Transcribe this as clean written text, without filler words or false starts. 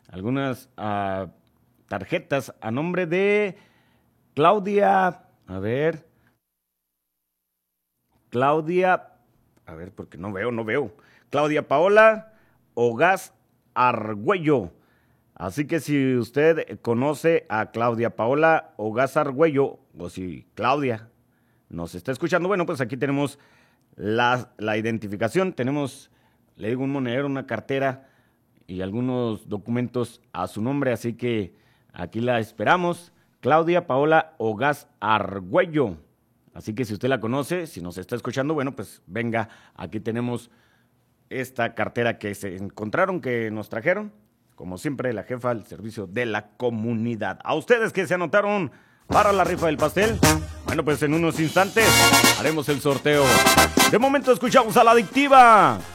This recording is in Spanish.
algunas tarjetas a nombre de Claudia, porque no veo. Claudia Paola Ogaz Argüello. Así que si usted conoce a Claudia Paola Ogaz Argüello, o si Claudia nos está escuchando, bueno, pues aquí tenemos la identificación. Tenemos, le digo, un monedero, una cartera y algunos documentos a su nombre. Así que aquí la esperamos. Claudia Paola Ogaz Argüello. Así que si usted la conoce, si nos está escuchando, bueno, pues venga, aquí tenemos esta cartera que se encontraron, que nos trajeron. Como siempre, la jefa al servicio de la comunidad. A ustedes que se anotaron para la rifa del pastel, bueno, pues en unos instantes haremos el sorteo. De momento escuchamos a La Adictiva.